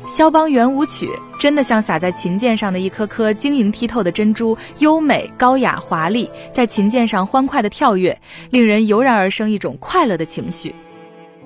肖邦圆舞曲真的像洒在琴键上的一颗颗晶莹剔透的珍珠，优美、高雅、华丽，在琴键上欢快地跳跃，令人油然而生一种快乐的情绪。